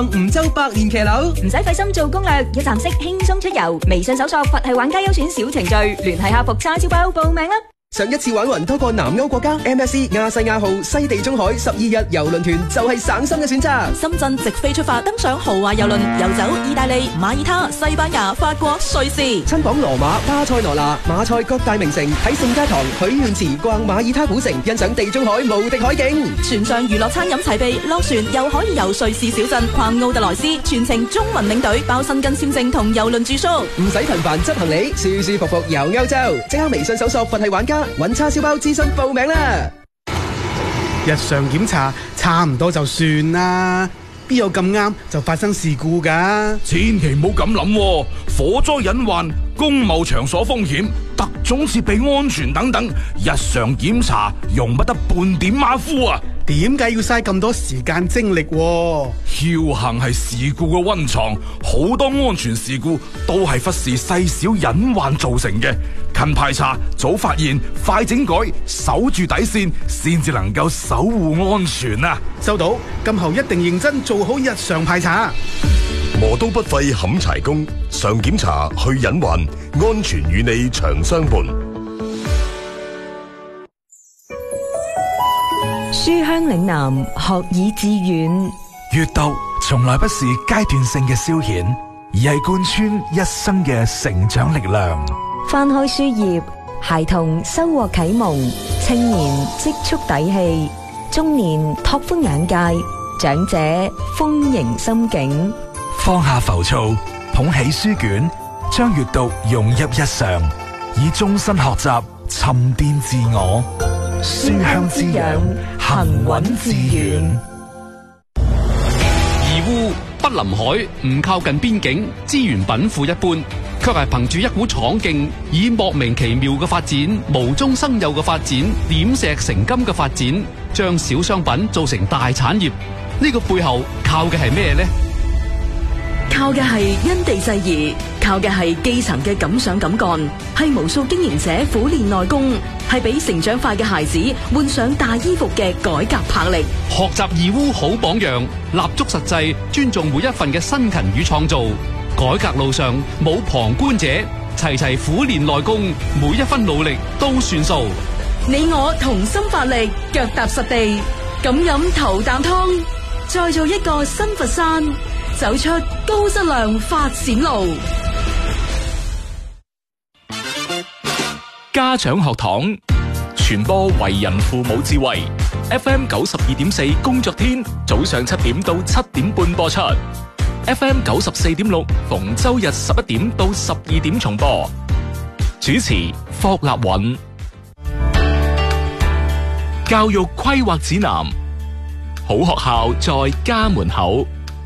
梧州百年騎樓， 唔使費心做攻略，一站式輕鬆出遊。微信搜索佛系玩家優選小程序，聯繫客服叉燒包報名啦。 上一次玩勻多個南歐國家 MSC 亞細亞號西地中海12日遊輪團就係省心嘅選擇。 深圳直飛出發，登上豪華遊輪，遊走意大利、馬耳他、西班牙、法國、瑞士， 親訪羅馬、巴塞羅那、馬賽各大名城，睇聖家堂、許願池，逛馬耳他古城，欣賞地中海無敵海景。 船上娛樂餐飲齊備，落船又可以遊瑞士小鎮逛奧特萊斯，全程中文領隊，包申根簽證同遊輪住宿， 唔使頻繁執行李，舒舒服服遊歐洲。即刻微信搜索佛系玩家，搵叉燒包諮詢報名啦！ 日常檢查差唔多就算啦，邊有咁啱就發生事故㗎？ 千祈唔好咁諗，火災隱患、公務場所風險、特種設備安全等等，日常檢查容不得半點馬虎啊！ 點解要嘥咁多時間精力？ 僥倖係事故嘅溫床，好多安全事故都係忽視細小隱患造成嘅。勤排查、早發現、快整改，守住底線，先至能夠守護安全啊！ 收到，今後一定認真做好日常排查。 磨刀不廢冚柴工，常檢查去隱患，安全與你長相伴。 書香嶺南，學以致遠。 閱讀從來不是階段性嘅消遣，而係貫穿一生嘅成長力量。 翻開書頁，孩童收穫啟蒙，青年積蓄底氣，中年拓寬眼界，長者豐盈心境。 放下浮躁，捧起書卷，將閱讀融入日常，以終身學習沉澱自我。書香滋養，行穩致遠。 義烏不臨海，唔靠近邊境，資源稟賦一般，卻係憑住一股闖勁，以莫名其妙嘅發展、無中生有嘅發展、點石成金嘅發展，將小商品做成大產業。呢個背後靠嘅係咩呢？ 靠嘅係因地制宜，靠嘅係基層嘅敢想敢幹，係無數經營者苦練內功，係俾成長快嘅孩子換上大衣服嘅改革魄力。 學習義烏好榜樣，立足實際，尊重每一份嘅辛勤與創造。改革路上冇旁觀者，齊齊苦練內功，每一分努力都算數。 你我同心發力，腳踏實地，敢飲頭啖湯，再做一個新佛山，走出高質量發展路。 家長學堂傳播為人父母智慧。FM 92.4工作天早上7點到7點半播出。FM 94.6逢周日11點到12點重播。主持霍立允。教育規劃指南，好學校在家門口。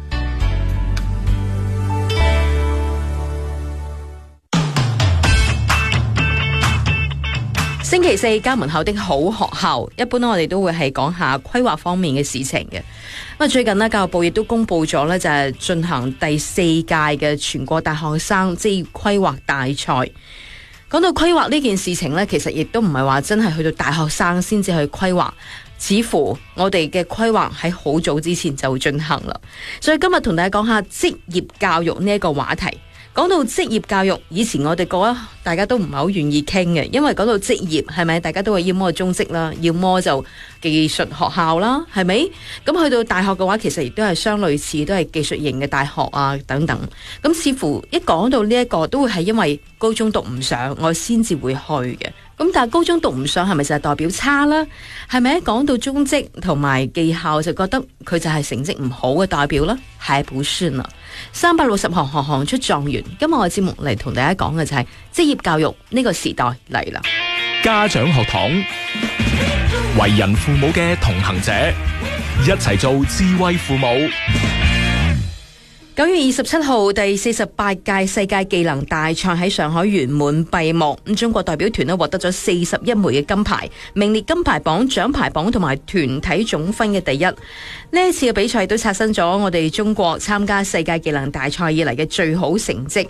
星期四家門口的好學校，一般我哋都會係講下規劃方面嘅事情嘅。咁最近呢，教育部亦都公布咗呢，就係進行第4屆嘅全國大學生職業規劃大賽。講到規劃呢件事情呢，其實亦都唔係話真係去到大學生先至去規劃，似乎我哋嘅規劃喺好早之前就會進行啦。所以今日同大家講下職業教育呢一個話題。講到職業教育，以前我哋覺得大家都唔係好願意傾嘅，因為講到職業係咪大家都係要麼中職啦，要麼就技術學校啦，係咪？咁去到大學嘅話，其實亦都係相類似，都係技術型嘅大學啊等等。咁似乎一講到呢一個，都會係因為高中讀唔上，我先至會去嘅。咁但係高中讀唔上係咪就係代表差啦？係咪一講到中職同埋技校就覺得佢就係成績唔好嘅代表啦？係不是呢？360行行行出狀元。今日我嘅節目嚟同大家講嘅就係職業教育呢個時代嚟啦。 家長學堂，為人父母嘅同行者，一齊做智慧父母。 9月27號，第48屆世界技能大賽喺上海圓滿閉幕。咁中國代表團呢獲得咗41枚嘅金牌，名列金牌榜、獎牌榜同埋團體總分嘅第一。呢一次嘅比賽都刷新咗我哋中國參加世界技能大賽以嚟嘅最好成績。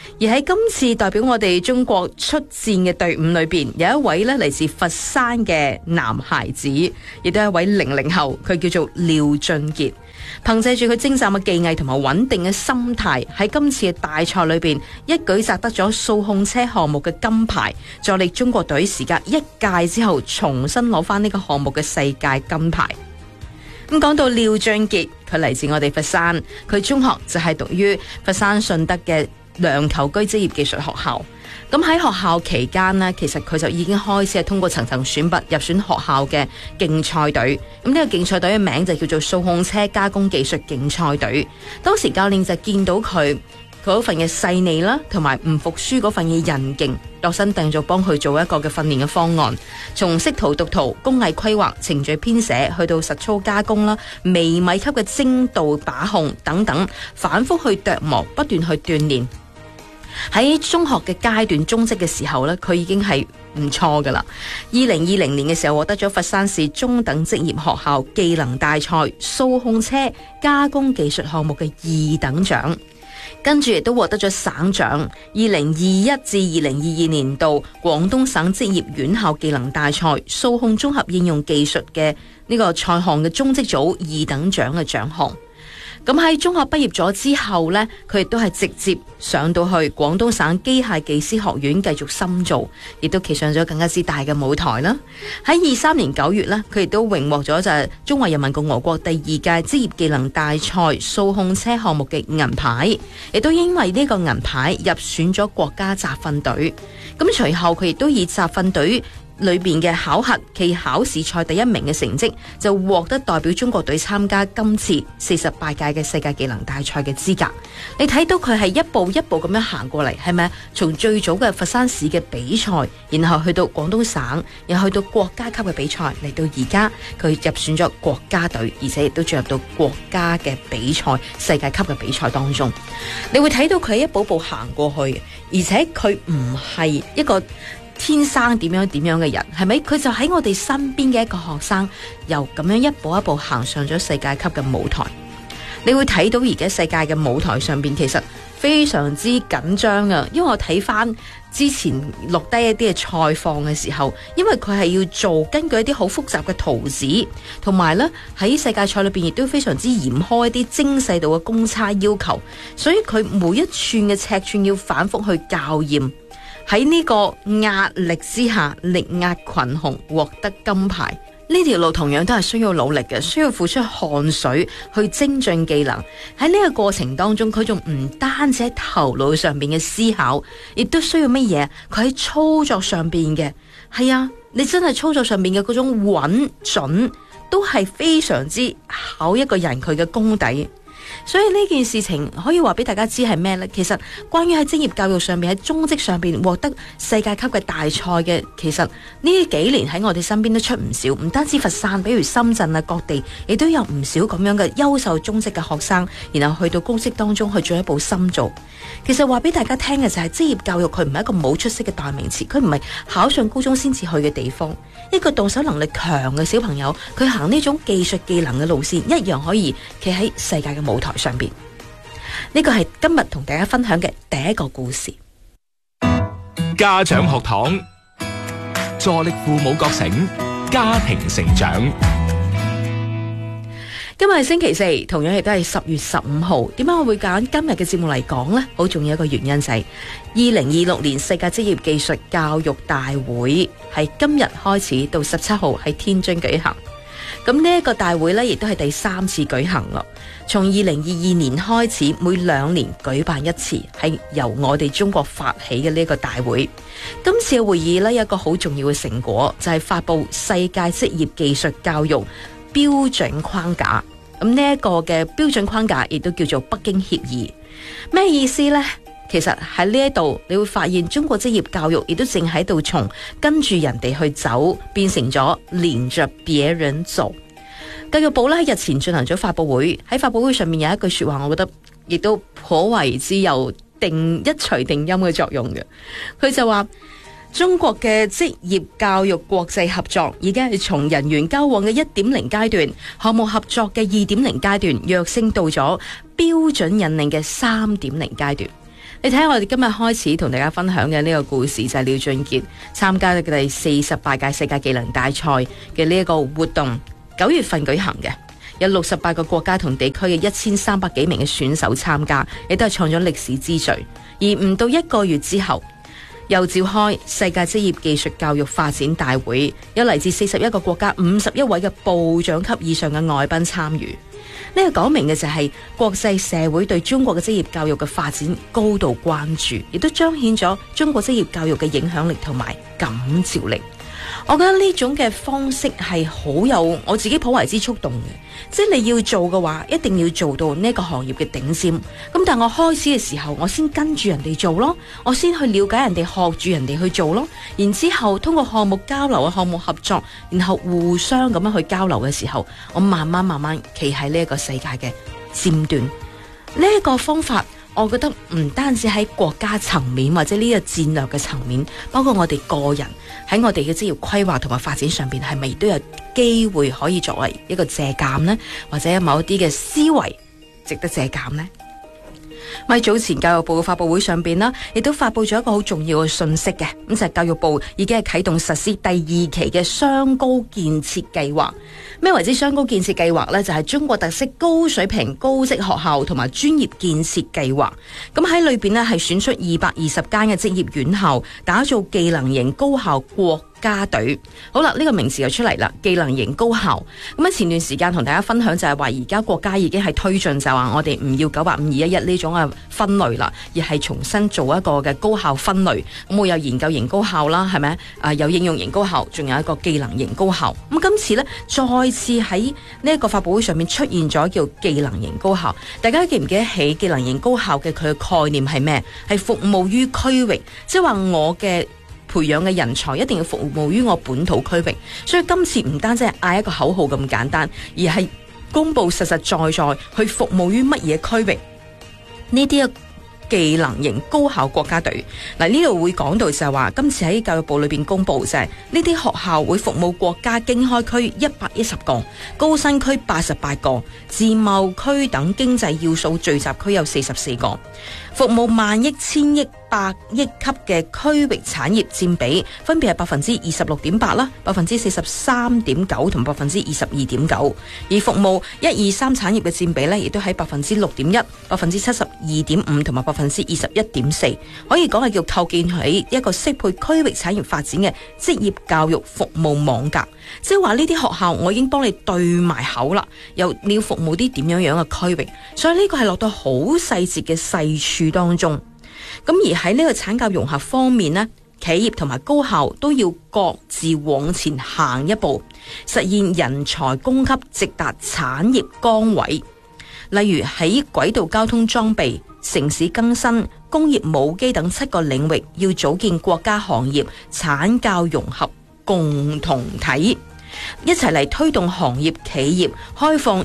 而喺今次代表我哋中國出戰嘅隊伍裏邊，有一位咧嚟自佛山嘅男孩子，亦都係一位00後，佢叫做廖俊傑。憑借住佢精湛嘅技藝同埋穩定嘅心態，喺今次嘅大賽裏邊一舉摘得咗數控車項目嘅金牌，助力中國隊時隔1屆之後重新攞翻呢個項目嘅世界金牌。咁講到廖俊傑，佢嚟自我哋佛山，佢中學就係讀於佛山順德嘅梁球居職業技術學校。咁喺學校期間呢，其實佢就已經開始係通過層層選拔入選學校嘅競賽隊。咁呢個競賽隊嘅名就叫做數控車加工技術競賽隊。當時教練就見到佢嗰份嘅細膩啦，同埋唔服輸嗰份嘅韌勁，度身訂造幫佢做一個嘅訓練嘅方案，從識圖讀圖、工藝規劃、程序編寫，去到實操加工啦、微米級嘅精度把控等等，反覆去琢磨，不斷去鍛煉。喺中學嘅階段中職嘅時候呢，佢已經係唔錯噶啦。2020年嘅時候獲得咗佛山市中等職業學校技能大賽數控車加工技術項目嘅2等獎，跟住亦都獲得咗省獎。2021至2022年度廣東省職業院校技能大賽數控綜合應用技術嘅呢個賽項嘅中職組2等獎嘅獎項。咁喺中學畢業咗之後呢，佢亦都係直接上到去廣東省機械技師學院繼續深造，亦都企上咗更加之大嘅舞台啦。喺23年9月呢，佢亦都榮獲咗就係中華人民共和國第2屆職業技能大賽數控車項目嘅銀牌，亦都因為呢個銀牌入選咗國家集訓隊。咁隨後佢亦都以集訓隊裏邊嘅考核暨考試賽第1名嘅成績，就獲得代表中國隊參加今次48屆嘅世界技能大賽嘅資格。你睇到佢係一步一步咁樣行過嚟，係咪？從最早嘅佛山市嘅比賽，然後去到廣東省，然後去到國家級嘅比賽，嚟到而家佢入選咗國家隊，而且亦都進入到國家嘅比賽、世界級嘅比賽當中。你會睇到佢一步步行過去，而且佢唔係一個天生點樣嘅人，係咪？佢就喺我哋身邊嘅一個學生，由咁樣一步一步行上咗世界級嘅舞台。你會睇到而家世界嘅舞台上邊其實非常之緊張啊！因為我睇翻之前錄低一啲嘅賽況嘅時候，因為佢係要做根據一啲好複雜嘅圖紙，同埋呢喺世界賽裏邊亦都非常之嚴苛一啲精細度嘅公差要求，所以佢每一寸嘅尺寸要反覆去校驗。喺呢個壓力之下，力壓群雄，獲得金牌。呢條路同樣都係需要努力嘅，需要付出汗水去精進技能。喺呢個過程當中，佢仲唔單止喺頭腦上邊嘅思考，亦都需要乜嘢？佢喺操作上邊嘅，係啊，你真係操作上邊嘅嗰種穩準，都係非常之考一個人佢嘅功底。所以呢件事情可以話俾大家知係咩呢？其實關於喺職業教育上面，喺中職上邊獲得世界級嘅大賽嘅，其實呢幾年喺我哋身邊都出唔少，唔單止佛山，比如深圳啊，各地亦都有唔少咁樣嘅優秀中職嘅學生，然後去到公職當中去進一步深造。其實話俾大家聽嘅就係職業教育，佢唔係一個冇出息嘅代名詞，佢唔係考上高中先至去嘅地方。一個動手能力強嘅小朋友，佢行呢種技術技能嘅路線，一樣可以企喺世界嘅舞台上邊。呢個係今日同大家分享嘅第一個故事。 家長學堂，助力父母覺醒，家庭成長。 今日係星期四，同樣亦都係10月15號。點解我會揀今日嘅節目嚟講呢？好重要一個原因就係2026年世界職業技術教育大會係今日開始到17號喺天津舉行。咁呢一個大會呢，亦都係第3次舉行咯。從2022年開始，每2年舉辦一次，係由我哋中國發起嘅呢個大會。今次嘅會議呢，有一個好重要嘅成果，就係發布世界職業技術教育標準框架。咁呢一個嘅標準框架亦都叫做北京協議。咩意思呢？其實喺呢一度你會發現中國職業教育亦都正喺度從跟住人哋去走，變成咗連着別人走。教育部咧喺日前進行咗發佈會，喺發佈會上面有一句說話，我覺得亦都頗為之有一錘定音嘅作用嘅。佢就話中國嘅職業教育國際合作已經係從人員交往嘅 1.0 階段，項目合作嘅 2.0 階段，躍升到咗標準引領嘅 3.0 階段。 你睇下我哋今日開始同大家分享嘅呢個故事就係廖俊傑參加嘅第48屆世界技能大賽嘅呢一個活動，9月份舉行嘅，有68個國家同地區嘅1300幾名嘅選手參加，亦都係創咗歷史之最。而唔到1個月之後，又召開世界職業技術教育發展大會，有嚟自41個國家51位嘅部長級以上嘅外賓參與。呢個講明嘅就係國際社會對中國嘅職業教育嘅發展高度關注，亦都彰顯咗中國職業教育嘅影響力同埋感召力。我覺得呢種嘅方式係好有我自己頗為之觸動嘅，即係你要做嘅話，一定要做到呢個行業嘅頂尖。咁但我開始嘅時候，我先跟住人哋做咯，我先去了解人哋，學住人哋去做咯，然之後通過項目交流、項目合作，然後互相咁樣去交流嘅時候，我慢慢企喺呢一個世界嘅尖端。呢一個方法，我覺得唔單止喺國家層面或者呢個戰略嘅層面，包括我哋個人喺我哋嘅職業規劃同埋發展上邊，係咪都有機會可以作為一個借鑑呢？或者有某一啲嘅思維值得借鑑呢？喺早前教育部嘅發佈會上邊啦，亦都發佈咗一個好重要嘅信息嘅，咁就係教育部已經係啟動實施第2期嘅雙高建設計劃。咩為之雙高建設計劃呢？就係中國特色高水平高職學校同埋專業建設計劃。咁喺裏邊呢，係選出220間嘅職業院校，打造技能型高校國家隊。好啦，呢個名詞就出嚟啦，技能型高校。咁喺前段時間同大家分享就係話，而家國家已經係推進，就話我哋唔要985-211呢種嘅分類啦，而係重新做一個嘅高校分類。咁會有研究型高校啦，係咪？有應用型高校，仲有一個技能型高校。咁今次呢，再次喺呢一個發佈會上面出現咗叫技能型高校。大家記唔記得起技能型高校嘅佢嘅概念係咩？係服務於區域，即係話我嘅培養嘅人才一定要服務於我本土區域。所以今次唔單止係嗌一個口號咁簡單，而係公布實實在在去服務於乜嘢區域。呢啲技能型高校國家隊，嗱，呢度會講到就係話，今次喺教育部裏邊公布就係呢啲學校會服務國家經開區110個，高新區88個，自貿區等經濟要素聚集區有44個，服務萬億、千億、百億級嘅區域產業佔比分別係26.8%啦、43.9%同22.9%，而服務1、2、3產業嘅佔比呢，亦都喺6.1%、72.5%同埋21.4%，可以講係叫構建起一個適配區域產業發展嘅職業教育服務網格。即係話呢啲學校我已經幫你對埋口啦，又你要服務啲點樣嘅區域，所以呢個係落到好細節嘅細處當中。咁而喺呢個產教融合方面呢，企業同埋高校都要各自往前行一步，實現人才供給直達產業崗位。例如喺軌道交通裝備、城市更新、工業母機等7個領域，要組建國家行業產教融合共同體，一齊嚟推動行業企業開放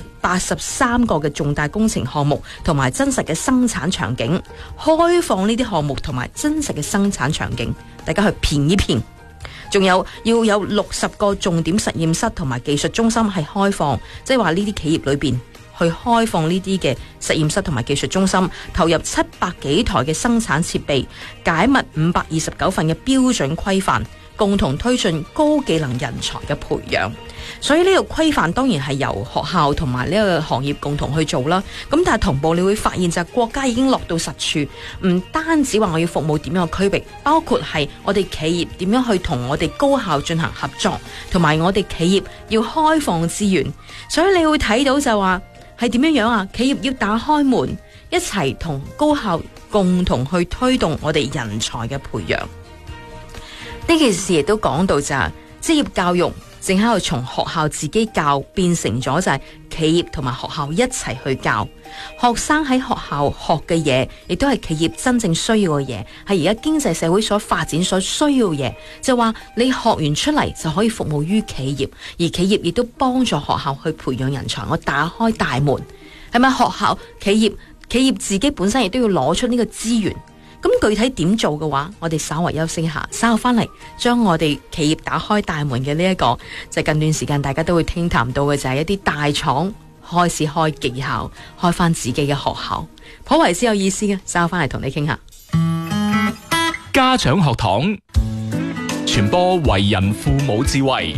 283個嘅重大工程項目同埋真實嘅生產場景，開放呢啲項目同埋真實嘅生產場景，大家去騙一騙。仲有要有60個重點實驗室同埋技術中心係開放，即係話呢啲企業裏邊去開放呢啲嘅實驗室同埋技術中心，投入700幾台嘅生產設備，解密529份嘅標準規範，共同推進高技能人才嘅培養。所以呢個規範當然係由學校同埋呢個行業共同去做啦。咁但係同步你會發現就係國家已經落到實處，唔單止話我要服務點樣嘅區域，包括係我哋企業點樣去同我哋高校進行合作，同埋我哋企業要開放資源。所以你會睇到就話係點樣啊？企業要打開門，一齊同高校共同去推動我哋人才嘅培養。呢件事亦都講到就係職業教育正喺度從學校自己教變成咗就係企業同埋學校一齊去教。學生喺學校學嘅嘢，亦都係企業真正需要嘅嘢，係而家經濟社會所發展所需要嘅嘢。就話你學完出嚟就可以服務於企業，而企業亦都幫助學校去培養人才。我打開大門，係咪？學校、企業自己本身亦都要攞出呢個資源。咁具體點做嘅話，我哋稍為休息一下，稍後翻嚟將我哋企業打開大門嘅呢一個，就近段時間大家都會聽談到嘅，就係一啲大廠開始開技校，開翻自己嘅學校，頗為之有意思嘅。稍後翻嚟同你傾下。 家長學堂，傳播為人父母智慧。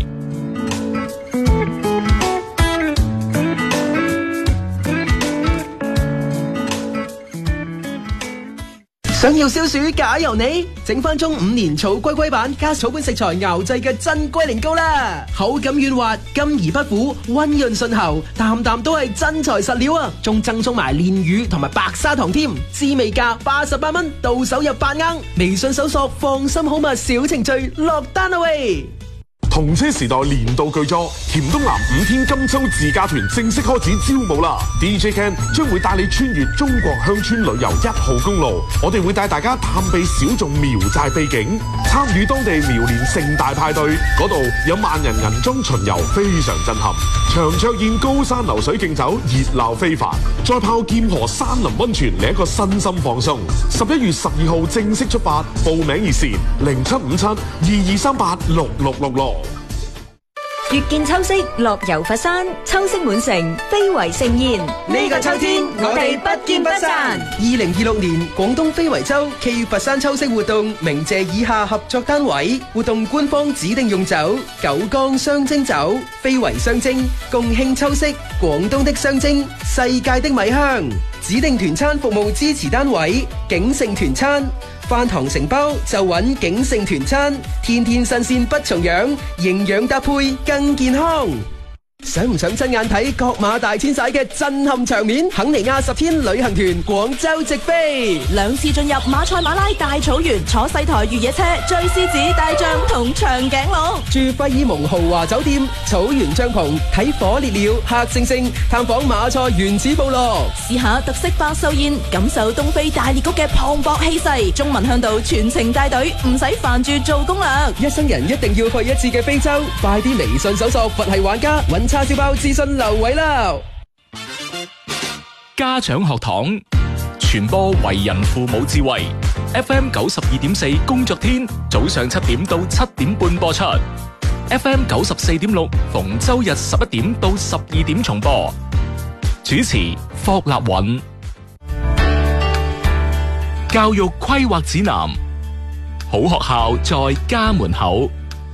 想要消暑假由你，整翻中5年草龜龜版加草本食材熬製嘅真龜苓膏啦，口感軟滑，甘而不苦，溫潤順喉，啖啖都係真材實料啊！仲贈送埋煉乳同埋白砂糖添，滋味價88蚊，到手入8盎。微信搜索放心好物小程序落單啦喂！ 同車時代年度巨作《甜東南5天金秋自駕團》正式開始招募啦 ！DJ Ken 將會帶你穿越中國鄉村旅遊1號公路，我哋會帶大家探秘小眾苗寨秘境，參與當地苗年盛大派對，嗰度有萬人銀裝巡遊，非常震撼。長桌宴、高山流水競走，熱鬧非凡。再泡劍河山林溫泉，嚟一個身心放鬆。11月12號正式出發，報名熱線075722386666。 月見秋色，樂遊佛山，秋色滿城，非遺盛宴。 呢個秋天，我哋不見不散。2026年廣東非遺周暨佛山秋色活動，鳴謝以下合作單位。活動官方指定用酒：九江雙蒸酒，非遺雙蒸，共慶秋色，廣東的雙蒸，世界的米香。指定團餐服務支持單位：景盛團餐。飯堂承包就揾景盛團餐，天天新鮮不重樣，營養搭配更健康。想唔想親眼睇角馬大遷徙嘅震撼場面？肯尼亞10天旅行團廣州直飛 ，2次進入馬賽馬拉大草原，坐細台越野車，追獅子、大象同長頸鹿， 住費爾蒙豪華酒店，草原帳篷，睇火烈鳥、黑猩猩，探訪馬賽原始部落， 試下特色百壽宴，感受東非大裂谷嘅磅礴氣勢。中文向導全程帶隊，唔使煩住做攻略。 一生人一定要去一次嘅非洲，快啲微信搜索佛系玩家，揾叉燒包諮詢留位啦！ 家長學堂，傳播為人父母智慧。FM 92.4工作天，早上7點到7點半播出。FM 94.6逢周日11點到12點重播。主持霍立允。教育規劃指南，好學校在家門口。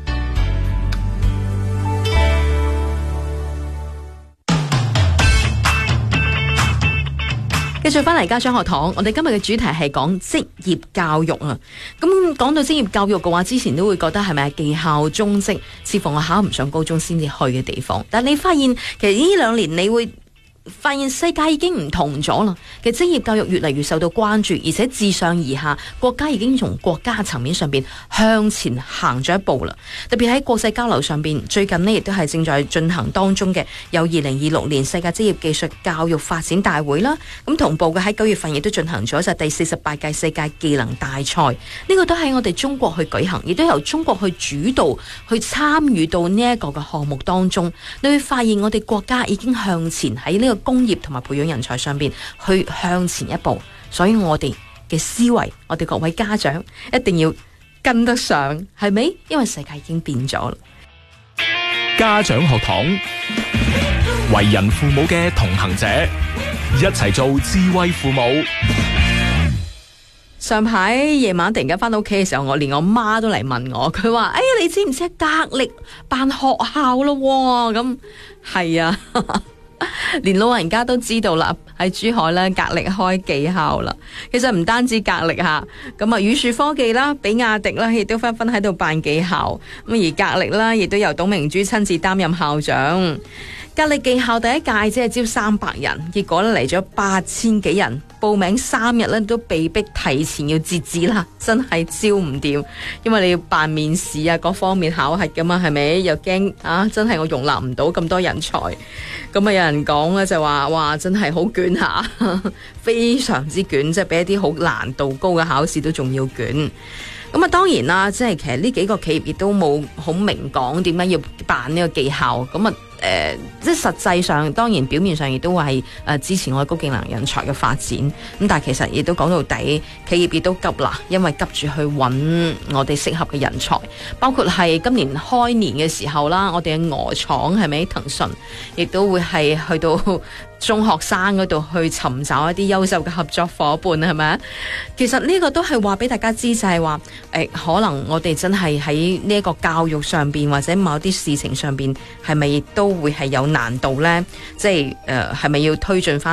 繼續翻嚟家長學堂，我哋今日嘅主題係講職業教育啊。咁講到職業教育嘅話，之前都會覺得係咪技校、中職，似乎我考唔上高中先至去嘅地方。但你發現其實呢2年你會發現世界已經唔同咗啦，嘅職業教育越嚟越受到關注，而且自上而下，國家已經從國家層面上邊向前行咗一步啦。特別喺國際交流上邊，最近呢亦都係正在進行當中嘅有2026年世界職業技術教育發展大會啦。咁同步嘅喺9月份亦都進行咗就第48屆世界技能大賽，呢個都喺我哋中國去舉行，亦都由中國去主導去參與到呢一個嘅項目當中。你會發現我哋國家已經向前喺呢個工業同埋培養人才上邊去向前一步，所以我哋嘅思維，我哋各位家長一定要跟得上，係咪？因為世界已經變咗啦。 家長學堂，為人父母嘅同行者，一齊做智慧父母。 上排夜晚突然間翻到屋企嘅時候，我連我媽都嚟問我，佢話：哎呀，你知唔知格力辦學校咯？咁係啊。連老人家都知道啦，喺珠海咧格力開技校啦。其實唔單止格力吓，咁啊宇樹科技啦、比亞迪啦，亦都紛紛喺度辦技校。咁而格力啦，亦都由董明珠親自擔任校長。格力技校第一屆只係招300人，結果咧嚟咗8000幾人，報名3日咧都被逼提前要截止啦，真係招唔掂，因為你要辦面試啊，各方面考核噶嘛，係咪？又驚啊，真係我容納唔到咁多人才。咁啊，有人講咧就話，哇，真係好捲下，非常之捲，即係比一啲好難度高嘅考試都仲要捲。咁啊，當然啦，即係其實呢幾個企業亦都冇好明講點解要辦呢個技校。咁啊， 即係實際上當然表面上亦都係支持我哋高技能人才嘅發展，咁但係其實亦都講到底，企業亦都急啦，因為急住去揾我哋適合嘅人才，包括係今年開年嘅時候啦，我哋嘅鵝廠係咪騰訊亦都會係去到中學生嗰度去尋找一啲優秀嘅合作伙伴，係咪啊？其實呢個都係話俾大家知，就係話可能我哋真係喺呢一個教育上邊或者某啲事情上邊，係咪亦都會係有難度呢？即係係咪要推進翻